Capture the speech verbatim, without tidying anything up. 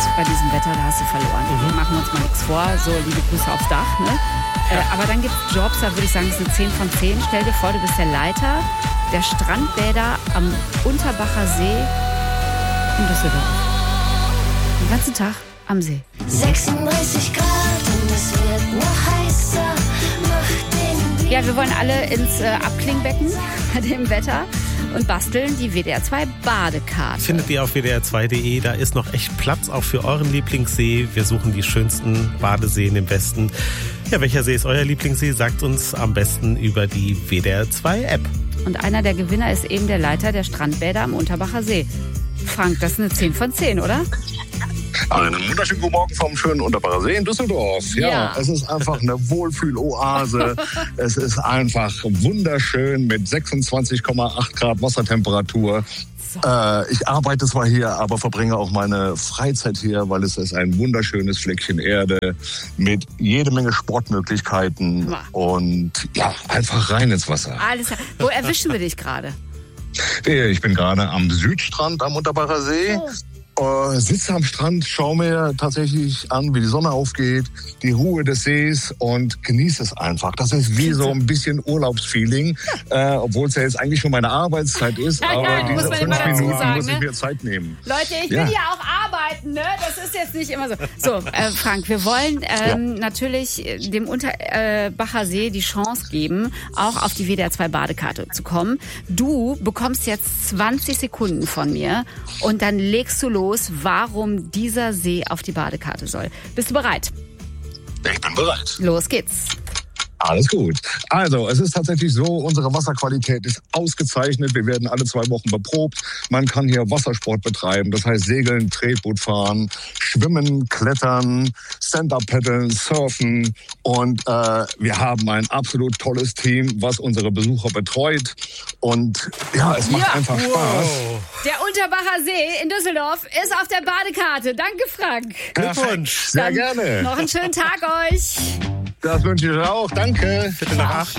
bei diesem Wetter, da hast du verloren. Mhm. Machen wir uns mal nichts vor, so liebe Grüße aufs Dach. Ne? Ja. Äh, aber dann gibt es Jobs, da würde ich sagen, das ist eine zehn von zehn. Stell dir vor, du bist der Leiter der Strandbäder am Unterbacher See in Düsseldorf. Den ganzen Tag am See. sechsunddreißig Grad und es wird noch heißer. Mach den Ja, wir wollen alle ins äh, Abklingbecken bei dem Wetter und basteln die W D R zwei Badekarte. Findet ihr auf W D R zwei Punkt de, da ist noch echt Platz auch für euren Lieblingssee. Wir suchen die schönsten Badeseen im Westen. Ja, welcher See ist euer Lieblingssee? Sagt uns am besten über die W D R zwei App. Und einer der Gewinner ist eben der Leiter der Strandbäder am Unterbacher See. Frank, das ist eine zehn von zehn, oder? Einen wunderschönen guten Morgen vom schönen Unterbacher See in Düsseldorf. Ja, Ja. es ist einfach eine Wohlfühloase. Es ist einfach wunderschön mit sechsundzwanzig Komma acht Grad Wassertemperatur. Äh, ich arbeite zwar hier, aber verbringe auch meine Freizeit hier, weil es ist ein wunderschönes Fleckchen Erde mit jede Menge Sportmöglichkeiten Wow. und ja, einfach rein ins Wasser. Alles klar. Wo erwischen wir dich gerade? Ich bin gerade am Südstrand am Unterbacher See. Oh. Äh, sitze am Strand, schaue mir tatsächlich an, wie die Sonne aufgeht, die Ruhe des Sees und genieße es einfach. Das ist wie so ein bisschen Urlaubsfeeling, äh, obwohl es ja jetzt eigentlich schon meine Arbeitszeit ist, Ja, aber ja, muss diese man fünf immer dazu Minuten sagen, muss ich ne? mir Zeit nehmen. Leute, ich Ja. will ja auch arbeiten, ne? Das ist jetzt nicht immer so. So, äh, Frank, wir wollen ähm, natürlich äh, dem Unterbacher See die Chance geben, auch auf die W D R zwei Badekarte zu kommen. Du bekommst jetzt zwanzig Sekunden von mir und dann legst du los, warum dieser See auf die Badekarte soll. Bist du bereit? Ich bin bereit. Los geht's. Alles gut. Also, es ist tatsächlich so, unsere Wasserqualität ist ausgezeichnet. Wir werden alle zwei Wochen beprobt. Man kann hier Wassersport betreiben, das heißt Segeln, Tretboot fahren, Schwimmen, Klettern, Stand-Up-Paddeln, Surfen. Und äh, wir haben ein absolut tolles Team, was unsere Besucher betreut. Und ja, es macht Ja. einfach Spaß. Der Unterbacher See in Düsseldorf ist auf der Badekarte. Danke, Frank. Glückwunsch. Sehr Dann gerne. Noch einen schönen Tag euch. Das wünsche ich auch. Danke. Viertel nach acht.